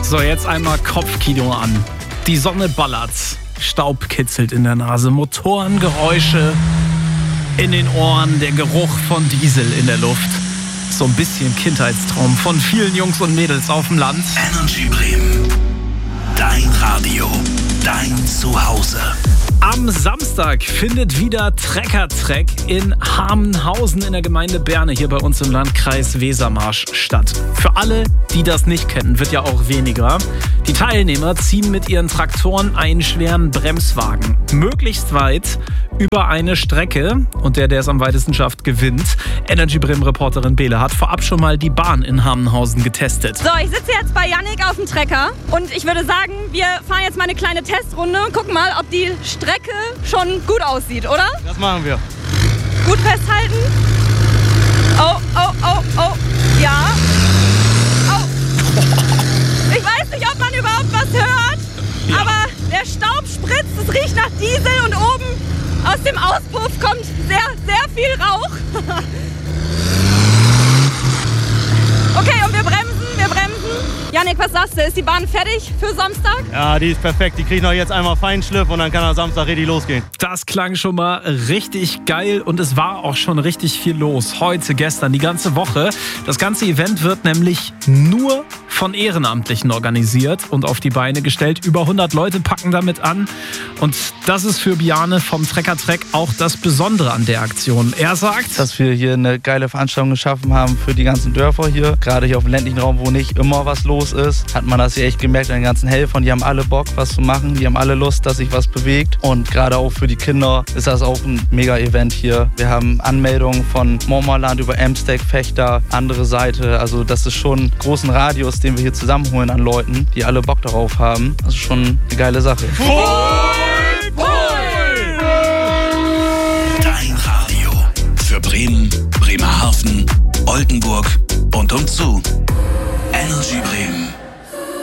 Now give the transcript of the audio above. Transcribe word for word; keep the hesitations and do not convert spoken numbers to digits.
So, jetzt einmal Kopfkino an. Die Sonne ballert, Staub kitzelt in der Nase, Motorengeräusche in den Ohren, der Geruch von Diesel in der Luft. So ein bisschen Kindheitstraum von vielen Jungs und Mädels auf dem Land. Energy Bremen, dein Radio, dein Zuhause. Am Samstag findet wieder Trecker-Trek in Hamenhausen in der Gemeinde Berne hier bei uns im Landkreis Wesermarsch statt. Für alle, die das nicht kennen, wird ja auch weniger. Die Teilnehmer ziehen mit ihren Traktoren einen schweren Bremswagen möglichst weit über eine Strecke und der, der es am weitesten schafft, gewinnt. Energy Bremen-Reporterin Bele hat vorab schon mal die Bahn in Hamenhausen getestet. So, ich sitze jetzt bei Yannick auf dem Trecker und ich würde sagen, wir fahren jetzt mal eine kleine Testrunde und gucken mal, ob die Strecke schon gut aussieht, oder? Das machen wir. Gut festhalten. Oh, oh, oh, oh. Ja. Oh. Ich weiß nicht, ob man überhaupt was hört, ja. Aber der Staub spritzt, es riecht nach Diesel und oben aus dem Auspuff kommt sehr, sehr viel Rauch. Okay, und wir bremsen, wir bremsen. Yannick, was sagst du? Ist die Bahn fertig für Samstag? Ja, die ist perfekt. Die kriegen noch jetzt einmal Feinschliff und dann kann am Samstag richtig losgehen. Das klang schon mal richtig geil und es war auch schon richtig viel los. Heute, gestern, die ganze Woche. Das ganze Event wird nämlich nur von Ehrenamtlichen organisiert und auf die Beine gestellt. Über hundert Leute packen damit an. Und das ist für Bjarne vom Trecker-Trek auch das Besondere an der Aktion. Er sagt, dass wir hier eine geile Veranstaltung geschaffen haben für die ganzen Dörfer hier. Gerade hier auf dem ländlichen Raum, wo nicht immer was los ist, hat man das hier echt gemerkt an den ganzen Helfern. Die haben alle Bock, was zu machen. Die haben alle Lust, dass sich was bewegt. Und gerade auch für die Kinder ist das auch ein Mega-Event hier. Wir haben Anmeldungen von Mormerland über Emsteg, Fechter, andere Seite. Also das ist schon ein großen Radius, den wir hier zusammenholen an Leuten, die alle Bock darauf haben. Das ist schon eine geile Sache. Voll, voll. Dein Radio für Bremen, Bremerhaven, Oldenburg und umzu. Energy Bremen.